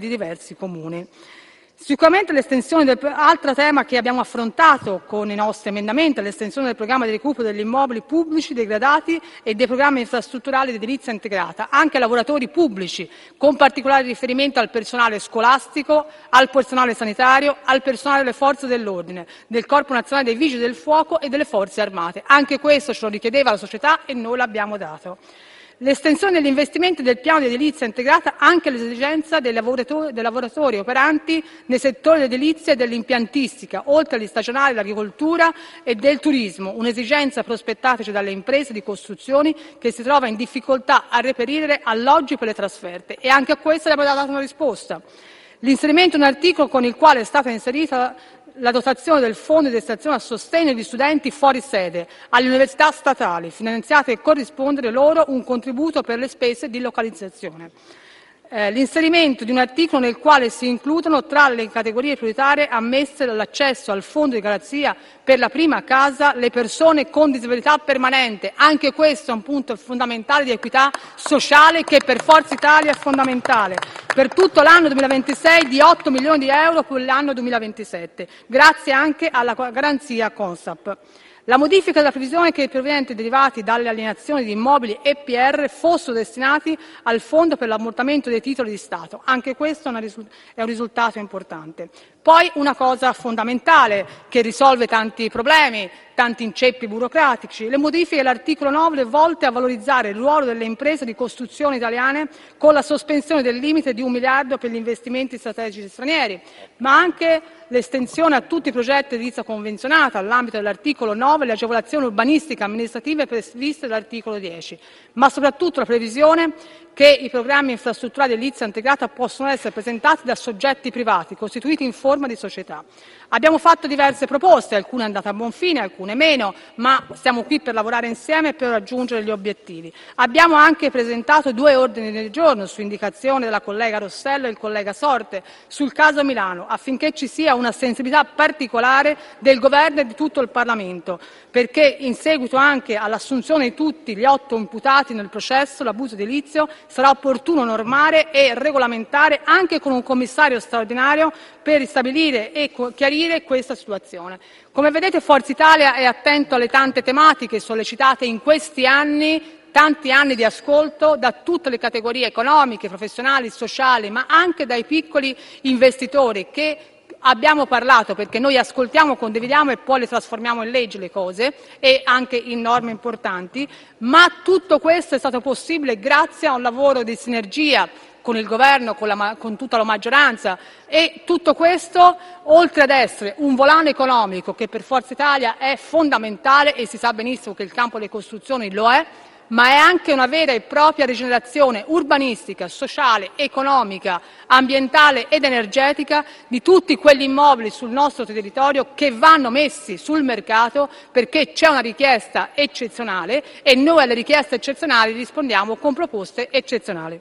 di diversi comuni. Sicuramente l'estensione altro tema che abbiamo affrontato con i nostri emendamenti è l'estensione del programma di recupero degli immobili pubblici degradati e dei programmi infrastrutturali di edilizia integrata anche ai lavoratori pubblici, con particolare riferimento al personale scolastico, al personale sanitario, al personale delle forze dell'ordine, del Corpo Nazionale dei Vigili del Fuoco e delle Forze Armate. Anche questo ce lo richiedeva la società e noi l'abbiamo dato. L'estensione degli investimenti del piano di edilizia integrata anche all'esigenza dei lavoratori operanti nei settori dell'edilizia e dell'impiantistica, oltre agli stagionali dell'agricoltura e del turismo, un'esigenza prospettataci dalle imprese di costruzioni che si trova in difficoltà a reperire alloggi per le trasferte, e anche a questo abbiamo dato una risposta. L'inserimento di un articolo con il quale è stata inserita la dotazione del fondo di destinazione a sostegno di studenti fuori sede alle università statali, finanziate e corrispondere loro un contributo per le spese di localizzazione. L'inserimento di un articolo nel quale si includono tra le categorie prioritarie ammesse dall'accesso al fondo di garanzia per la prima casa le persone con disabilità permanente. Anche questo è un punto fondamentale di equità sociale che per Forza Italia è fondamentale. Per tutto l'anno 2026 di 8 milioni di euro per l'anno 2027, grazie anche alla garanzia Consap. La modifica della previsione che i proventi derivati dalle alienazioni di immobili EPR fossero destinati al Fondo per l'ammortamento dei titoli di Stato. Anche questo è un risultato importante. Poi una cosa fondamentale che risolve tanti problemi, tanti inceppi burocratici, le modifiche all'articolo 9 volte a valorizzare il ruolo delle imprese di costruzione italiane con la sospensione del limite di 1 miliardo per gli investimenti strategici stranieri, ma anche l'estensione a tutti i progetti di edilizia convenzionata all'ambito dell'articolo 9 le agevolazioni urbanistiche amministrative previste dall'articolo 10, ma soprattutto la previsione che i programmi infrastrutturali di edilizia integrata possono essere presentati da soggetti privati costituiti in forma di società. Abbiamo fatto diverse proposte, alcune andate a buon fine, alcune meno, ma siamo qui per lavorare insieme per raggiungere gli obiettivi. Abbiamo anche presentato 2 ordini del giorno su indicazione della collega Rossello e il collega Sorte sul caso Milano, affinché ci sia una sensibilità particolare del Governo e di tutto il Parlamento, perché in seguito anche all'assunzione di tutti gli 8 imputati nel processo l'abuso edilizio sarà opportuno normare e regolamentare anche con un commissario straordinario per ristabilire e chiarire questa situazione. Come vedete, Forza Italia è attento alle tante tematiche sollecitate in questi anni, tanti anni di ascolto da tutte le categorie economiche, professionali, sociali, ma anche dai piccoli investitori che abbiamo parlato, perché noi ascoltiamo, condividiamo e poi le trasformiamo in legge le cose e anche in norme importanti, ma tutto questo è stato possibile grazie a un lavoro di sinergia con il Governo, con tutta la maggioranza, e tutto questo, oltre ad essere un volano economico che per Forza Italia è fondamentale, e si sa benissimo che il campo delle costruzioni lo è, ma è anche una vera e propria rigenerazione urbanistica, sociale, economica, ambientale ed energetica di tutti quegli immobili sul nostro territorio che vanno messi sul mercato perché c'è una richiesta eccezionale e noi alle richieste eccezionali rispondiamo con proposte eccezionali.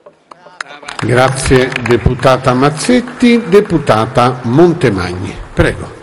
Grazie deputata Mazzetti. Deputata Montemagni, prego.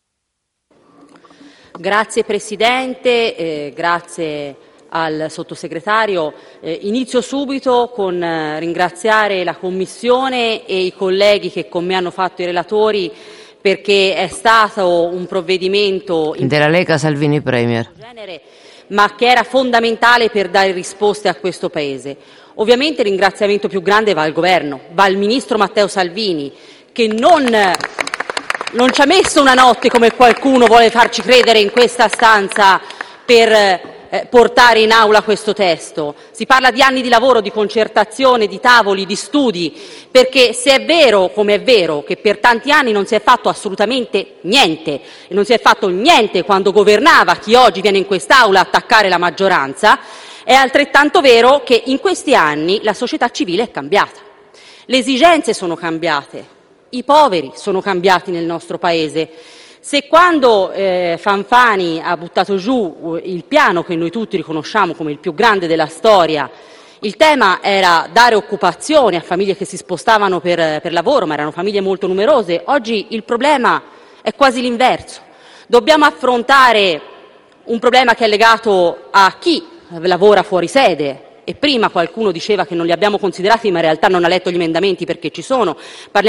Grazie Presidente, grazie al Sottosegretario. Inizio subito con ringraziare la Commissione e i colleghi che con me hanno fatto i relatori, perché è stato un provvedimento della Lega Salvini Premier, ma che era fondamentale per dare risposte a questo Paese. Ovviamente il ringraziamento più grande va al Governo, va al Ministro Matteo Salvini, che non ci ha messo una notte, come qualcuno vuole farci credere in questa stanza, per portare in aula questo testo. Si parla di anni di lavoro, di concertazione, di tavoli, di studi, perché se è vero, come è vero, che per tanti anni non si è fatto assolutamente niente, e non si è fatto niente quando governava chi oggi viene in quest'Aula a attaccare la maggioranza, è altrettanto vero che in questi anni la società civile è cambiata, le esigenze sono cambiate, i poveri sono cambiati nel nostro Paese. Se quando Fanfani ha buttato giù il piano che noi tutti riconosciamo come il più grande della storia, il tema era dare occupazione a famiglie che si spostavano per lavoro, ma erano famiglie molto numerose, oggi il problema è quasi l'inverso. Dobbiamo affrontare un problema che è legato a chi lavora fuori sede, e prima qualcuno diceva che non li abbiamo considerati, ma in realtà non ha letto gli emendamenti perché ci sono.